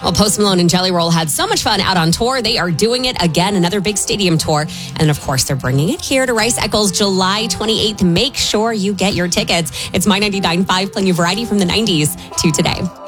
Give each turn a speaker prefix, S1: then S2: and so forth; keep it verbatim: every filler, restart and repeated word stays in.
S1: Well, Post Malone and Jelly Roll had so much fun out on tour. They are doing it again, another big stadium tour. And of course, they're bringing it here to Rice Eccles July twenty-eighth. Make sure you get your tickets. It's My ninety-nine point five playing you variety from the nineties to today.